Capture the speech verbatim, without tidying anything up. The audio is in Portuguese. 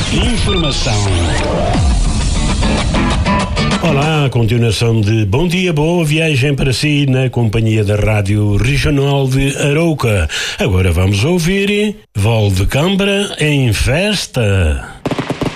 Informação. Olá, a continuação de Bom Dia, Boa Viagem para si na companhia da Rádio Regional de Arouca. Agora vamos ouvir Val de Cambra em festa.